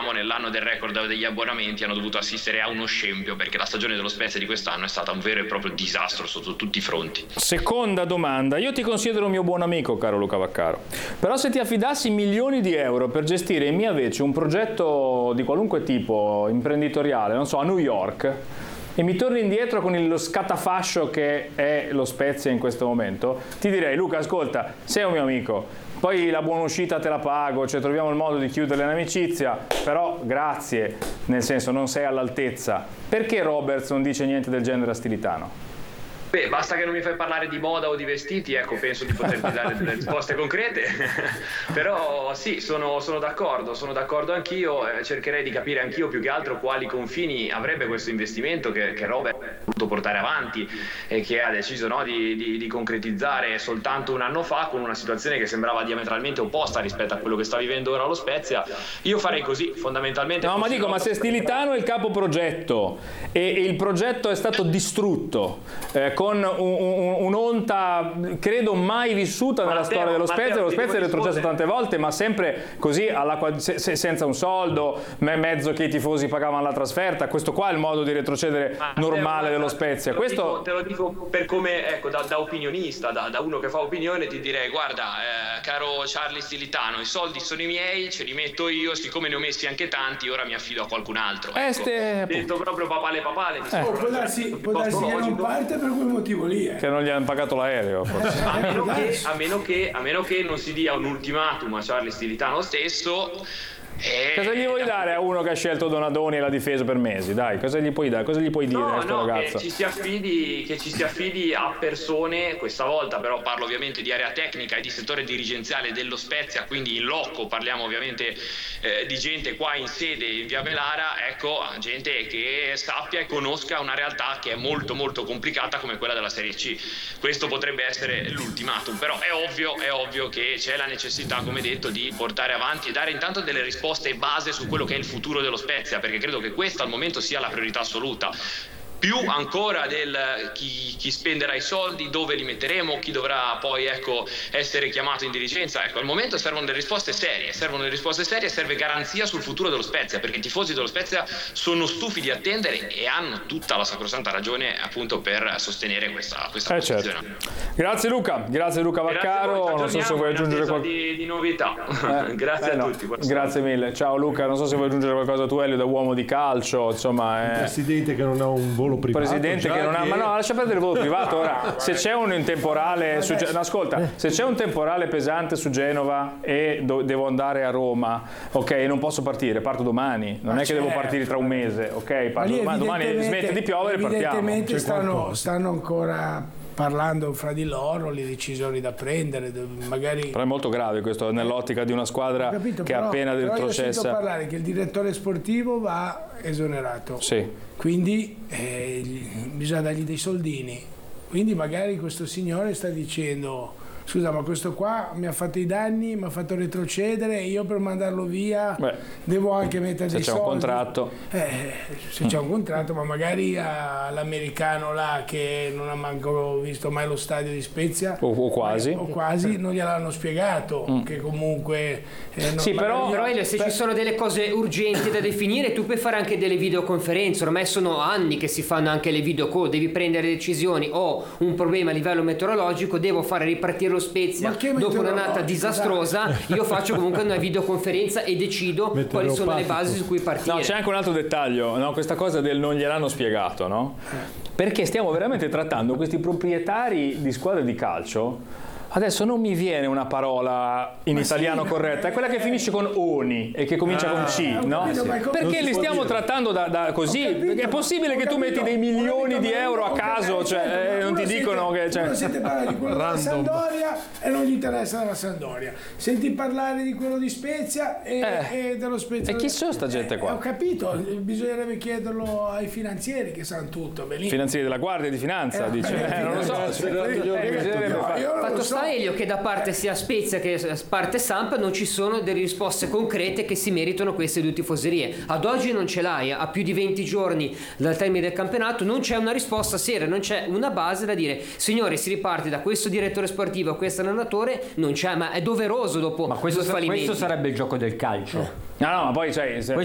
ricordiamo, nell'anno del record degli abbonamenti hanno dovuto assistere a uno scempio, perché la stagione dello Spezia di quest'anno è stata un vero e proprio disastro sotto tutti i fronti. Seconda domanda, io ti considero un mio buon amico, caro Luca Vaccaro, però se ti affidassi milioni di euro per gestire in mia vece un progetto di qualunque tipo imprenditoriale, non so, a New York, e mi torni indietro con lo scatafascio che è lo Spezia in questo momento, ti direi: Luca, ascolta, sei un mio amico, poi la buona uscita te la pago, cioè troviamo il modo di chiudere l'amicizia, però grazie, nel senso non sei all'altezza. Perché Roberts non dice niente del genere a Stilitano? Beh, basta che non mi fai parlare di moda o di vestiti, ecco, penso di poterti dare delle risposte concrete. Però sì, sono d'accordo anch'io, cercherei di capire anch'io più che altro quali confini avrebbe questo investimento che Robert ha voluto portare avanti e che ha deciso, no, di concretizzare soltanto un anno fa, con una situazione che sembrava diametralmente opposta rispetto a quello che sta vivendo ora lo Spezia. Io farei così, fondamentalmente. No, ma dico, ma se Stilitano è il capo progetto e il progetto è stato distrutto, con un'onta credo mai vissuta nella storia dello Spezia. Lo Spezia è retrocesso tante volte, ma sempre così senza un soldo, mezzo che i tifosi pagavano la trasferta. Questo qua è il modo di retrocedere normale dello Spezia. Te lo dico per come, ecco, da opinionista, da uno che fa opinione, ti direi: guarda, caro Charlie Stilitano, i soldi sono i miei, ce li metto io, siccome ne ho messi anche tanti, ora mi affido a qualcun altro. Ecco, detto proprio papale. Può darsi che non parte per quel motivo lì. Che non gli hanno pagato l'aereo, forse. A meno che non si dia un ultimatum a Charlie Stilitano stesso. Cosa gli vuoi dare a uno che ha scelto Donadoni e l'ha difeso per mesi? Dai, cosa gli puoi dare? Cosa gli puoi dire a questo ragazzo? Che ci si affidi a persone, questa volta però parlo ovviamente di area tecnica e di settore dirigenziale dello Spezia, quindi in loco, parliamo ovviamente di gente qua in sede in Via Melara, ecco, gente che sappia e conosca una realtà che è molto molto complicata come quella della Serie C. Questo potrebbe essere l'ultimatum, però è ovvio che c'è la necessità, come detto, di portare avanti e dare intanto delle risposte base su quello che è il futuro dello Spezia, perché credo che questa al momento sia la priorità assoluta. Più ancora del chi spenderà i soldi, dove li metteremo, chi dovrà poi, ecco, essere chiamato in dirigenza. Ecco, al momento servono delle risposte serie, serve garanzia sul futuro dello Spezia, perché i tifosi dello Spezia sono stufi di attendere e hanno tutta la sacrosanta ragione, appunto, per sostenere questa posizione. Certo. Grazie Luca Vaccaro, non so se vuoi aggiungere qualcosa di novità. Grazie a tutti. Grazie mille. Ciao Luca, non so se vuoi aggiungere qualcosa tu, Elio, da uomo di calcio, insomma, il presidente che non ha un volo privato, presidente che non ha, ma no, lascia perdere il volo privato. Ora, se c'è un temporale se c'è un temporale pesante su Genova e devo andare a Roma, ok, non posso partire, parto domani, non è che devo partire tra un mese, ok, parto domani smette di piovere, partiamo. Evidentemente stanno ancora parlando fra di loro le decisioni da prendere, magari. Però è molto grave questo nell'ottica di una squadra che è appena retrocessa. Io sento parlare che il direttore sportivo va esonerato. Sì. Quindi bisogna dargli dei soldini. Quindi magari questo signore sta dicendo: scusa, ma questo qua mi ha fatto i danni, mi ha fatto retrocedere, io per mandarlo via devo anche mettere dei soldi. Se c'è un contratto. Se c'è un contratto, ma magari all'americano là che non ha manco visto mai lo stadio di Spezia o quasi non gliel'hanno spiegato che comunque sì, però Elio, se ci sono delle cose urgenti da definire, tu puoi fare anche delle videoconferenze. Ormai sono anni che si fanno anche le video call, devi prendere decisioni. Ho un problema a livello meteorologico, devo fare ripartire lo Spezia dopo un'annata disastrosa, io faccio comunque una videoconferenza e decido quali sono le basi su cui partire. No, c'è anche un altro dettaglio, no? Questa cosa del non gliel'hanno spiegato, no? Perché stiamo veramente trattando questi proprietari di squadre di calcio. Adesso non mi viene una parola in italiano corretta, è quella che finisce con oni e che comincia con C, no? Perché li stiamo trattando da così? È possibile che tu metti dei milioni di euro a caso, cioè non ti dicono che uno sente parlare di quello della Sampdoria e non gli interessa la Sampdoria, senti parlare di quello di Spezia e dello Spezia. E chi sono sta gente qua? Ho capito, bisognerebbe chiederlo ai finanzieri che sanno tutto. Finanzieri della Guardia di Finanza, dice. Non lo so. Fatto sta, Elio, che da parte sia Spezia che parte Samp non ci sono delle risposte concrete che si meritano queste due tifoserie. Ad oggi non ce l'hai, a più di 20 giorni dal termine del campionato non c'è una risposta seria, non c'è una base da dire: signore, si riparte da questo direttore sportivo a questo allenatore, non c'è, ma è doveroso dopo ma questo sarebbe il gioco del calcio. No, ma poi questo